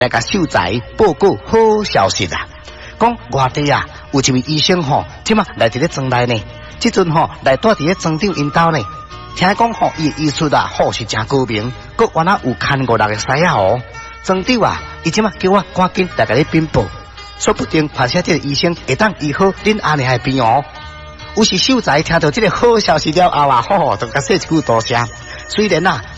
来甲秀才报告好消息啦！讲外地啊，有一位医生吼，即马来伫咧庄内呢。即阵吼来住伫咧庄长因兜呢。听讲吼，伊医术啊，好是真高明，佮原来有看过6个师啊哦。庄长啊，伊即马叫我赶紧来甲你禀报，说不定拍摄这个医生会当医好恁阿娘的病哦。有时秀才听到这个好消息了后啊，吼，就甲说一句多谢。虽然啊，